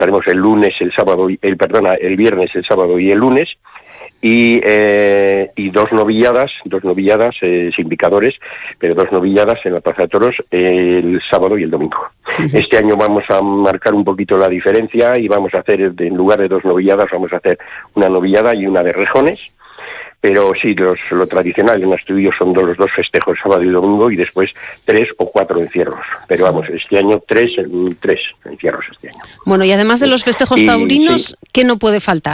Estaremos el lunes, el sábado, el viernes, el sábado y el lunes. Y dos novilladas sin picadores, pero 2 novilladas en la Plaza de Toros el sábado y el domingo. Este año vamos a marcar un poquito la diferencia y vamos a hacer, en lugar de 2 novilladas, vamos a hacer una novillada y una de rejones. Pero sí, lo tradicional en Astudillo son los 2 festejos, sábado y domingo, y después 3 o 4 encierros. Pero vamos, este año 3 encierros este año. Bueno, y además de los festejos taurinos, sí, ¿qué no puede faltar?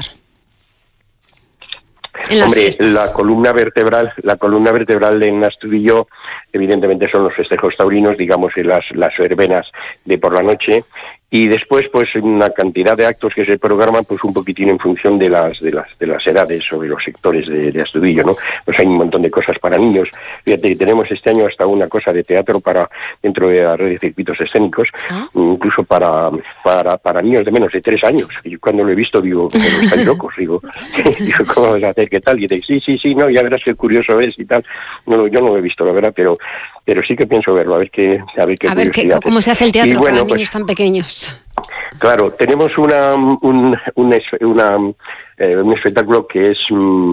Hombre, la columna vertebral en Astudillo, evidentemente son los festejos taurinos, digamos, y las verbenas de por la noche, y después pues una cantidad de actos que se programan pues un poquitín en función de las edades o de los sectores de Astudillo, ¿no? Pues hay un montón de cosas para niños. Fíjate que tenemos este año hasta una cosa de teatro para dentro de la red de circuitos escénicos, incluso para niños de menos de 3 años. Y cuando lo he visto digo, pero estáis locos, digo, ¿cómo vas a hacer? ¿Qué tal? Y dice, sí, no, ya verás qué curioso es y tal. No, yo no lo he visto, la verdad, pero sí que pienso verlo, a ver qué cómo se hace el teatro para niños tan pequeños. Claro, tenemos un espectáculo que es,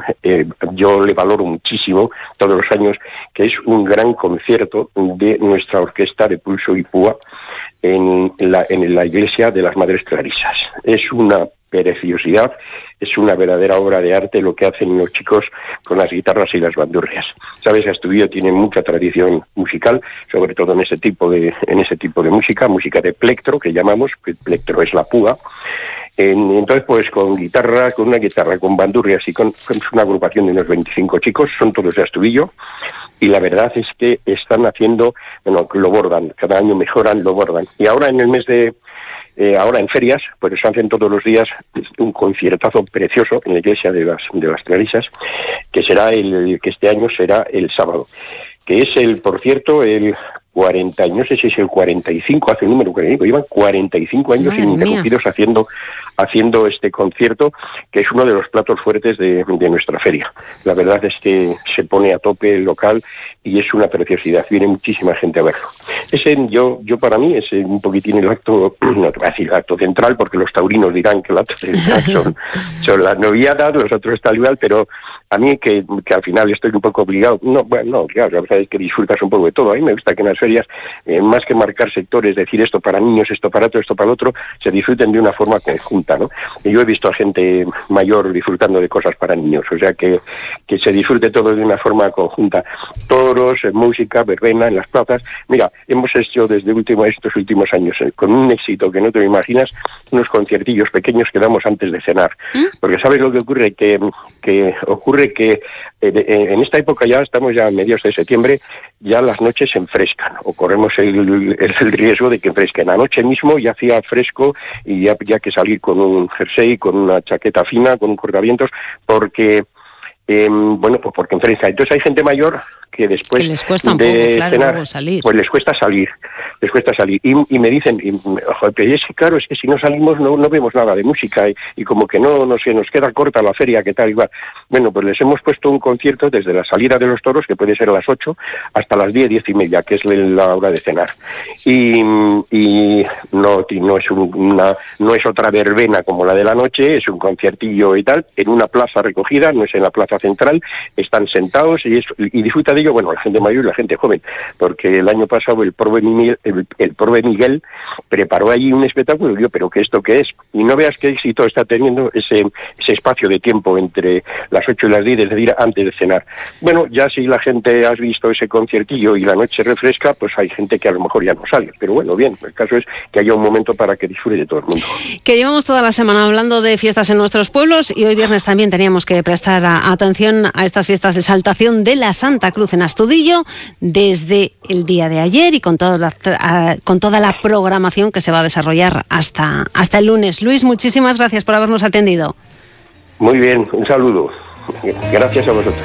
yo le valoro muchísimo todos los años, que es un gran concierto de nuestra orquesta de pulso y púa en la iglesia de las Madres Clarisas. Es una preciosidad, es una verdadera obra de arte lo que hacen los chicos con las guitarras y las bandurrias. Sabes, Astudillo tiene mucha tradición musical, sobre todo en ese tipo de música de plectro, que llamamos, que plectro es la púa. Entonces, pues con una guitarra, con bandurrias y con una agrupación de unos 25 chicos, son todos de Astudillo, y la verdad es que están haciendo, lo bordan, cada año mejoran, lo bordan. Y ahora en el mes ahora en ferias, pues se hacen todos los días un conciertazo precioso en la iglesia de las Clarisas, que este año será el sábado, que es por cierto, el 40, no sé si es el 45, hace el número 45, llevan 45 años ininterrumpidos haciendo este concierto, que es uno de los platos fuertes de nuestra feria. La verdad es que se pone a tope el local y es una preciosidad, viene muchísima gente a verlo. Yo para mí es un poquitín el acto, no te voy a decir el acto central, porque los taurinos dirán que el acto central son las novilladas, los otros tal igual, pero a mí que al final estoy un poco obligado, claro, la verdad es que disfrutas un poco de todo. A mí me gusta que en las ferias, más que marcar sectores, decir esto para niños, esto para otro, esto para el otro, se disfruten de una forma conjunta, ¿no? Y yo he visto a gente mayor disfrutando de cosas para niños, o sea que se disfrute todo de una forma conjunta. Toros, música, verbena en las plazas. Mira, hemos hecho estos últimos años, con un éxito que no te lo imaginas, unos conciertillos pequeños que damos antes de cenar. Porque ¿sabes lo que ocurre? Que ocurre que en esta época ya estamos ya a mediados de septiembre, ya las noches se enfrescan, o corremos el riesgo de que enfresquen. Anoche mismo ya hacía fresco y ya había que salir con un jersey, con una chaqueta fina, con un cortavientos, porque porque enfresca. Entonces hay gente mayor que después que les cuesta un de poco, claro, cenar, salir. pues les cuesta salir. Y me dicen, es que claro, es que si no salimos no vemos nada de música y como que no sé, nos queda corta la feria, que tal, igual. Bueno, pues les hemos puesto un concierto desde la salida de los toros, que puede ser a las 8, hasta las 10, 10 y media, que es la hora de cenar. Y no es otra verbena como la de la noche, es un conciertillo y tal, en una plaza recogida, no es en la plaza central, están sentados y disfruta de ello, la gente mayor y la gente joven, porque el año pasado el Prove Miguel preparó allí un espectáculo, y digo, ¿pero esto qué es? Y no veas qué éxito está teniendo ese espacio de tiempo entre las 8 y las 10, es decir, antes de cenar. Bueno, ya si la gente has visto ese conciertillo y la noche refresca, pues hay gente que a lo mejor ya no sale, pero bueno, bien, el caso es que haya un momento para que disfrute de todo el mundo. Que llevamos toda la semana hablando de fiestas en nuestros pueblos y hoy viernes también teníamos que prestar atención a estas fiestas de Saltación de la Santa Cruz en Astudillo desde el día de ayer y con toda la programación que se va a desarrollar hasta el lunes. Luis, muchísimas gracias por habernos atendido. Muy bien, un saludo. Gracias a vosotros.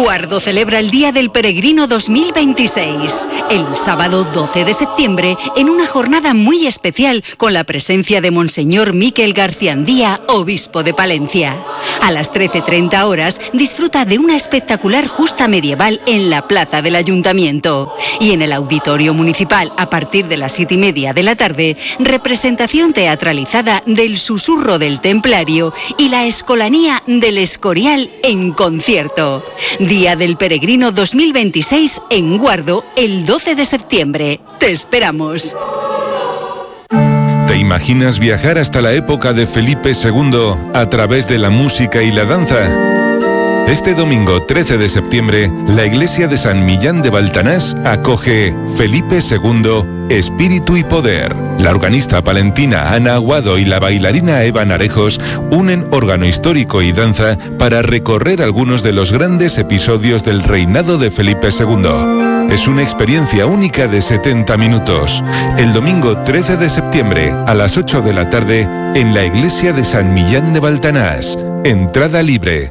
Guardo celebra el Día del Peregrino 2026, el sábado 12 de septiembre, en una jornada muy especial con la presencia de Monseñor Miquel Garciandía, obispo de Palencia. A las 13:30 horas disfruta de una espectacular justa medieval en la plaza del Ayuntamiento. Y en el Auditorio Municipal, a partir de las 7:30 de la tarde, representación teatralizada del Susurro del Templario y la Escolanía del Escorial en concierto. Día del Peregrino 2026 en Guardo, el 12 de septiembre. ¡Te esperamos! ¿Te imaginas viajar hasta la época de Felipe II a través de la música y la danza? Este domingo 13 de septiembre, la iglesia de San Millán de Baltanás acoge Felipe II, Espíritu y Poder. La organista palentina Ana Aguado y la bailarina Eva Narejos unen órgano histórico y danza para recorrer algunos de los grandes episodios del reinado de Felipe II. Es una experiencia única de 70 minutos. El domingo 13 de septiembre a las 8 de la tarde en la iglesia de San Millán de Baltanás. Entrada libre.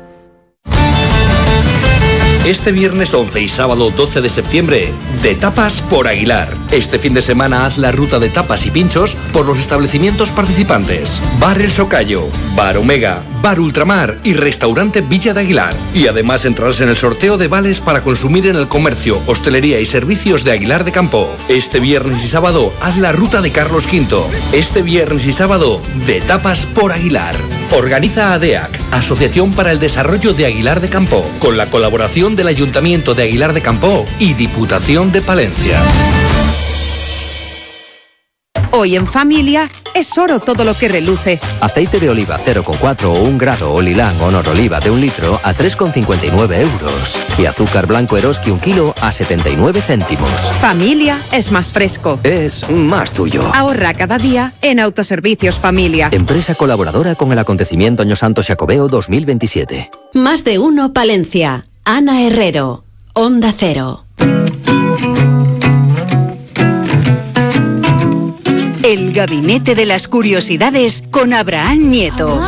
Este viernes 11 y sábado 12 de septiembre, de tapas por Aguilar. Este fin de semana haz la ruta de tapas y pinchos por los establecimientos participantes. Bar El Socayo, Bar Omega, Bar Ultramar y Restaurante Villa de Aguilar. Y además entrarás en el sorteo de vales para consumir en el comercio, hostelería y servicios de Aguilar de Campo. Este viernes y sábado haz la ruta de Carlos V. Este viernes y sábado, de tapas por Aguilar. Organiza ADEAC, Asociación para el Desarrollo de Aguilar de Campo, con la colaboración del Ayuntamiento de Aguilar de Campo y Diputación de Palencia. Hoy en familia es oro todo lo que reluce. Aceite de oliva 0,4 o 1 grado o Lilán Honor Oliva de 1 litro a 3,59 euros. Y azúcar blanco Eroski 1 kilo a 79 céntimos. Familia es más fresco. Es más tuyo. Ahorra cada día en Autoservicios Familia. Empresa colaboradora con el acontecimiento Año Santo Xacobeo 2027. Más de uno Palencia. Ana Herrero. Onda Cero. El Gabinete de las Curiosidades con Abraham Nieto.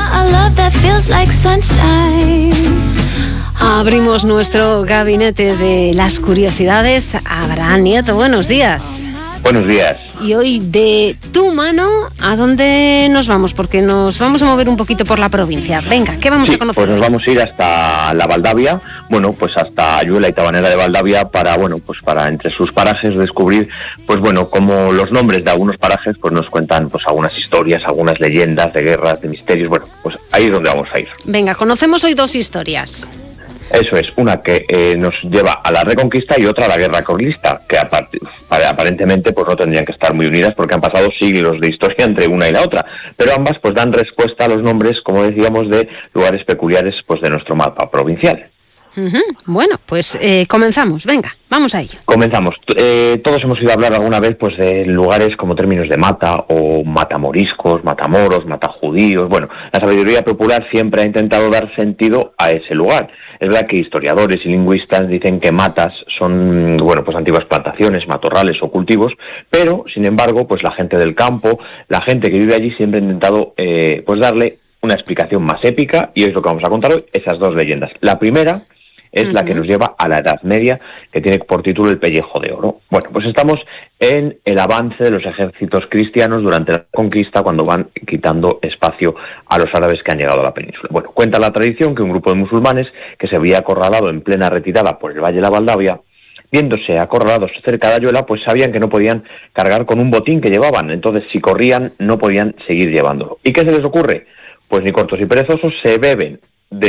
Abrimos nuestro Gabinete de las Curiosidades. Abraham Nieto, buenos días. Buenos días. Y hoy, de tu mano, ¿a dónde nos vamos? Porque nos vamos a mover un poquito por la provincia. Venga, ¿qué vamos a conocer? Pues nos vamos a ir hasta la Valdavia, bueno, pues hasta Ayuela y Tabanera de Valdavia para, bueno, pues para entre sus parajes descubrir, pues bueno, como los nombres de algunos parajes pues nos cuentan pues algunas historias, algunas leyendas de guerras, de misterios. Bueno, pues ahí es donde vamos a ir. Venga, conocemos hoy dos historias. Eso es, una que nos lleva a la Reconquista y otra a la Guerra Carlista, que aparentemente pues no tendrían que estar muy unidas porque han pasado siglos de historia entre una y la otra, pero ambas pues dan respuesta a los nombres, como decíamos, de lugares peculiares pues de nuestro mapa provincial. Bueno, pues comenzamos, venga, vamos a ello. Comenzamos. Todos hemos oído hablar alguna vez pues de lugares como términos de mata o matamoriscos, matamoros, matajudíos. Bueno, la sabiduría popular siempre ha intentado dar sentido a ese lugar. Es verdad que historiadores y lingüistas dicen que matas son, bueno, pues antiguas plantaciones, matorrales o cultivos, pero, sin embargo, pues la gente del campo, la gente que vive allí siempre ha intentado pues darle una explicación más épica, y es lo que vamos a contar hoy, esas dos leyendas. La primera es la que nos lleva a la Edad Media, que tiene por título El Pellejo de Oro. Bueno, pues estamos en el avance de los ejércitos cristianos durante la conquista, cuando van quitando espacio a los árabes que han llegado a la península. Bueno, cuenta la tradición que un grupo de musulmanes que se había acorralado en plena retirada por el Valle de la Valdavia, viéndose acorralados cerca de Ayuela, pues sabían que no podían cargar con un botín que llevaban, entonces si corrían no podían seguir llevándolo. ¿Y qué se les ocurre? Pues ni cortos ni perezosos, se beben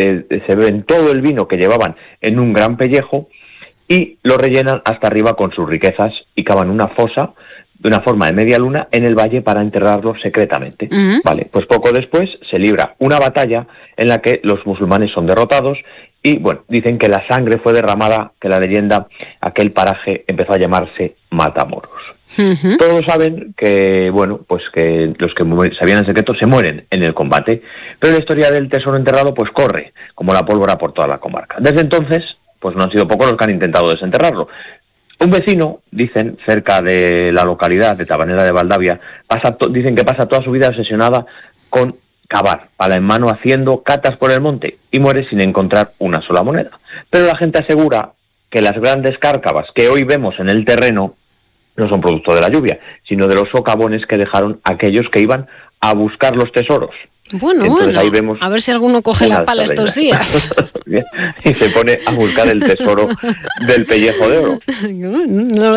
todo el vino que llevaban en un gran pellejo y lo rellenan hasta arriba con sus riquezas y cavan una fosa de una forma de media luna en el valle para enterrarlo secretamente. Vale, pues poco después se libra una batalla en la que los musulmanes son derrotados y, bueno, dicen que la sangre fue derramada, que la leyenda, aquel paraje empezó a llamarse Matamoros. Todos saben que, bueno, pues que los que sabían el secreto se mueren en el combate, pero la historia del tesoro enterrado pues corre como la pólvora por toda la comarca. Desde entonces, pues no han sido pocos los que han intentado desenterrarlo. Un vecino, dicen, cerca de la localidad de Tabanera de Valdavia, dicen que pasa toda su vida obsesionada con cavar, pala en mano, haciendo catas por el monte, y muere sin encontrar una sola moneda. Pero la gente asegura que las grandes cárcavas que hoy vemos en el terreno no son producto de la lluvia, sino de los socavones que dejaron aquellos que iban a buscar los tesoros. Bueno, entonces, ahí vemos a ver si alguno coge la pala estos días. Y se pone a buscar el tesoro del pellejo de oro. No lo